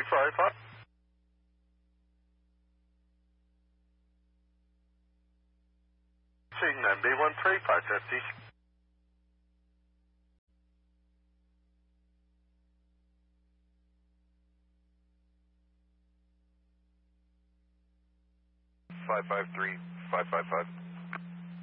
sorry, 5. Seeing then, B13, 550. 553, 555.